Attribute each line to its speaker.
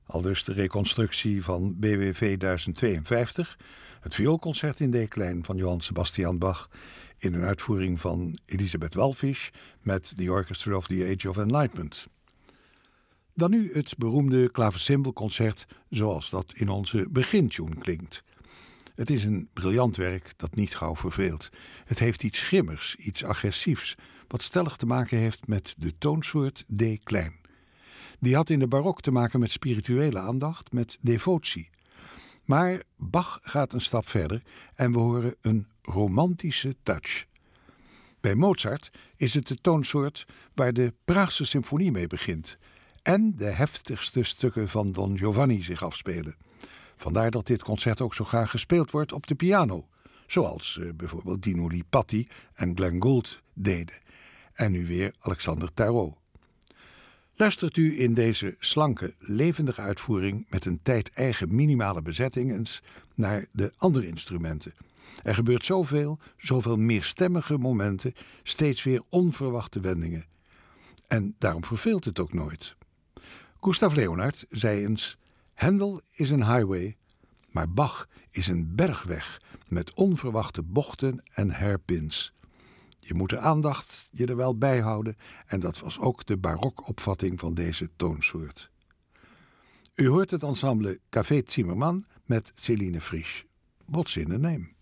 Speaker 1: Aldus de reconstructie van BWV 1052, het vioolconcert in D-klein van Johann Sebastian Bach in een uitvoering van Elisabeth Wallfisch met The Orchestra of the Age of Enlightenment. Dan nu het beroemde klavecimbelconcert zoals dat in onze begintune klinkt. Het is een briljant werk dat niet gauw verveelt. Het heeft iets schimmigs, iets agressiefs, wat stellig te maken heeft met de toonsoort D-klein. Die had in de barok te maken met spirituele aandacht, met devotie. Maar Bach gaat een stap verder en we horen een romantische touch. Bij Mozart is het de toonsoort waar de Praagse symfonie mee begint en de heftigste stukken van Don Giovanni zich afspelen. Vandaar dat dit concert ook zo graag gespeeld wordt op de piano, zoals bijvoorbeeld Dino Lipatti en Glenn Gould deden, en nu weer Alexander Tarot. Luistert u in deze slanke, levendige uitvoering met een tijd-eigen minimale bezetting eens naar de andere instrumenten. Er gebeurt zoveel meerstemmige momenten, steeds weer onverwachte wendingen. En daarom verveelt het ook nooit. Gustav Leonhardt zei eens: Händel is een highway, maar Bach is een bergweg met onverwachte bochten en hairpins. Je moet de aandacht je er wel bij houden en dat was ook de barokopvatting van deze toonsoort. U hoort het ensemble Café Zimmermann met Celine Frisch. What's in a name?